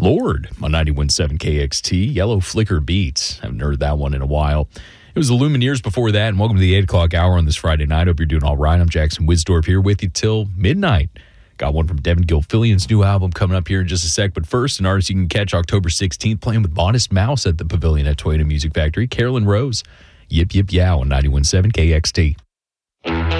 Lord on 91.7 KXT. Yellow Flicker Beats. Haven't heard that one in a while. It was the Lumineers before that, and welcome to the 8 o'clock hour on this Friday night. Hope you're doing all right. I'm Jackson Wisdorf here with you till midnight. Got one from Devin Gilfillian's new album coming up here in just a sec. But first, an artist you can catch October 16th playing with Modest Mouse at the Pavilion at Toyota Music Factory, Carolyn Rose. Yip Yip Yow on 91.7 KXT.